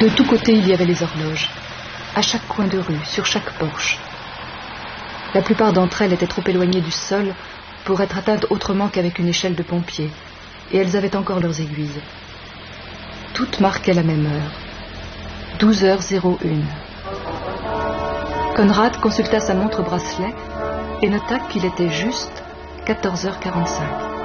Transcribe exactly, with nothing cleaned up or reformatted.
De tous côtés, il y avait les horloges. À chaque coin de rue, sur chaque porche. La plupart d'entre elles étaient trop éloignées du sol pour être atteintes autrement qu'avec une échelle de pompier, et elles avaient encore leurs aiguilles. Toutes marquaient la même heure. douze heures zéro une. Conrad consulta sa montre bracelet et nota qu'il était juste quatorze heures quarante-cinq.